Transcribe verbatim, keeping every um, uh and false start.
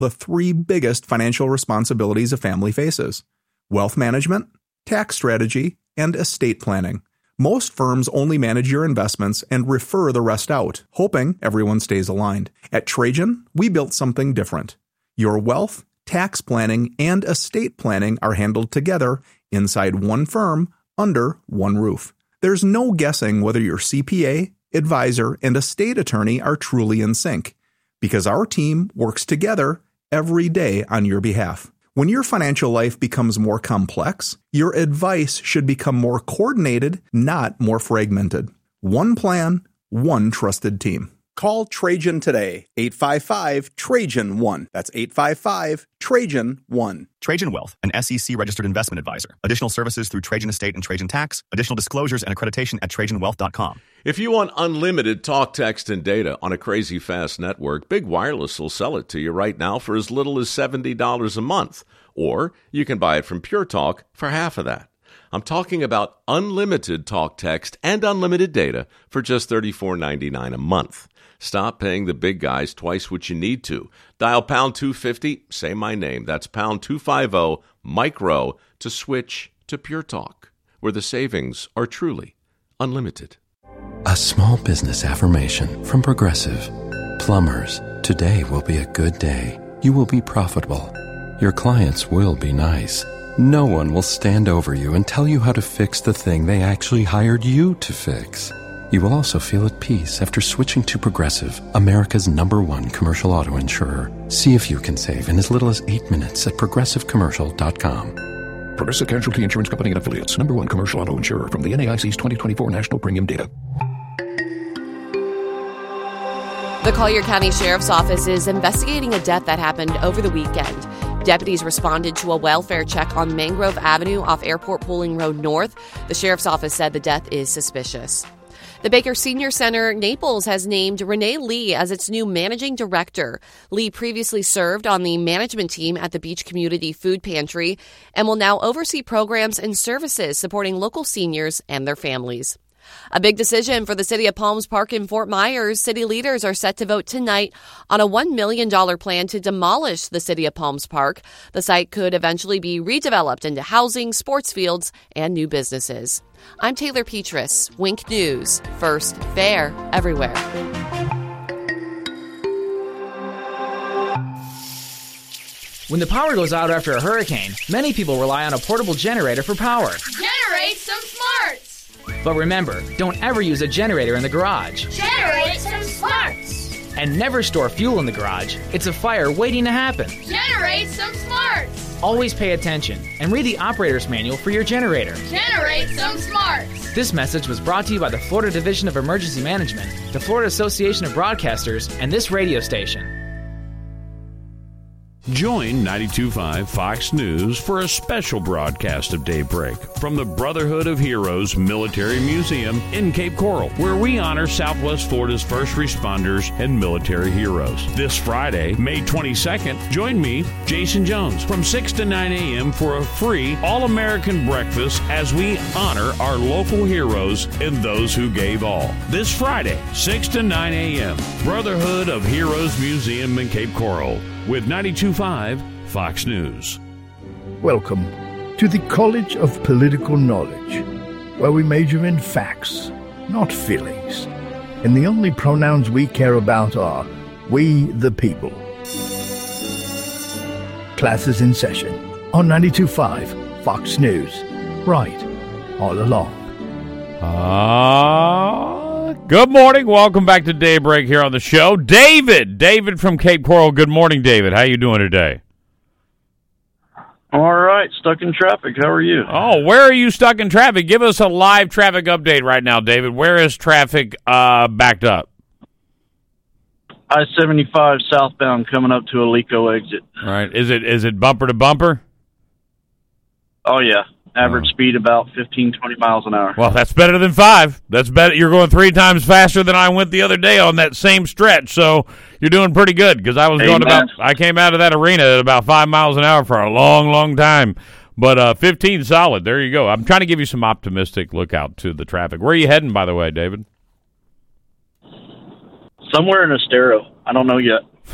the three biggest financial responsibilities a family faces: wealth management, tax strategy, and estate planning. Most firms only manage your investments and refer the rest out, hoping everyone stays aligned. At Trajan, we built something different. Your wealth, tax planning, and estate planning are handled together inside one firm, under one roof. There's no guessing whether your C P A, advisor, and estate attorney are truly in sync, because our team works together every day on your behalf. When your financial life becomes more complex, your advice should become more coordinated, not more fragmented. One plan, one trusted team. Call Trajan today, eight five five, Trajan one. That's eight five five, Trajan one. Trajan Wealth, an S E C-registered investment advisor. Additional services through Trajan Estate and Trajan Tax. Additional disclosures and accreditation at Trajan Wealth dot com. If you want unlimited talk, text, and data on a crazy fast network, Big Wireless will sell it to you right now for as little as seventy dollars a month. Or you can buy it from Pure Talk for half of that. I'm talking about unlimited talk, text, and unlimited data for just thirty-four ninety-nine a month. Stop paying the big guys twice what you need to. Dial pound two fifty, say my name. That's pound two fifty, micro, to switch to Pure Talk, where the savings are truly unlimited. A small business affirmation from Progressive. Plumbers, today will be a good day. You will be profitable. Your clients will be nice. No one will stand over you and tell you how to fix the thing they actually hired you to fix. You will also feel at peace after switching to Progressive, America's number one commercial auto insurer. See if you can save in as little as eight minutes at progressive commercial dot com. Progressive Casualty Insurance Company and Affiliates. Number one commercial auto insurer from the N A I C's twenty twenty-four National Premium Data. The Collier County Sheriff's Office is investigating a death that happened over the weekend. Deputies responded to a welfare check on Mangrove Avenue off Airport Pooling Road North. The Sheriff's Office said the death is suspicious. The Baker Senior Center Naples has named Renee Lee as its new managing director. Lee previously served on the management team at the Beach Community Food Pantry and will now oversee programs and services supporting local seniors and their families. A big decision for the City of Palms Park in Fort Myers. City leaders are set to vote tonight on a one million dollars plan to demolish the City of Palms Park. The site could eventually be redeveloped into housing, sports fields, and new businesses. I'm Taylor Petras, Wink News, first, fair, everywhere. When the power goes out after a hurricane, many people rely on a portable generator for power. Generate some smarts! But remember, don't ever use a generator in the garage. Generate some smarts! And never store fuel in the garage. It's a fire waiting to happen. Generate some smarts! Always pay attention and read the operator's manual for your generator. Generate some smarts! This message was brought to you by the Florida Division of Emergency Management, the Florida Association of Broadcasters, and this radio station. Join ninety-two point five Fox News for a special broadcast of Daybreak from the Brotherhood of Heroes Military Museum in Cape Coral, where we honor Southwest Florida's first responders and military heroes. This Friday, May twenty-second, join me, Jason Jones, from six to nine a.m. for a free all-American breakfast as we honor our local heroes and those who gave all. This Friday, six to nine a.m., Brotherhood of Heroes Museum in Cape Coral, with ninety-two point five Fox News. Welcome to the College of Political Knowledge, where we major in facts, not feelings. And the only pronouns we care about are we the people. Classes in session on ninety-two point five Fox News. Right, all along. Uh, good morning. Welcome back to Daybreak here on the show. David, David from Cape Coral. Good morning, David. How you doing today? All right. Stuck in traffic. How are you? Oh, where are you stuck in traffic? Give us a live traffic update right now, David. Where is traffic uh, backed up? I seventy-five southbound coming up to Alico exit. All right. Is it is it bumper to bumper? Oh, yeah. Average oh. speed about fifteen, twenty miles an hour. Well, that's better than five. That's better. You're going three times faster than I went the other day on that same stretch. So you're doing pretty good because I was Amen. going about. I came out of that arena at about five miles an hour for a long, long time. But uh, fifteen solid. There you go. I'm trying to give you some optimistic look out to the traffic. Where are you heading, by the way, David? Somewhere in Estero. I don't know yet.